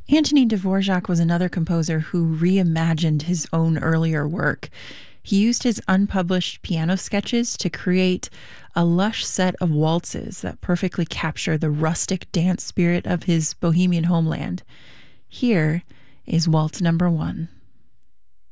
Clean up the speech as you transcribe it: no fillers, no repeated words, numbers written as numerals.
Antonin Dvorak was another composer who reimagined his own earlier work. He used his unpublished piano sketches to create a lush set of waltzes that perfectly capture the rustic dance spirit of his Bohemian homeland. Here is Waltz Number 1.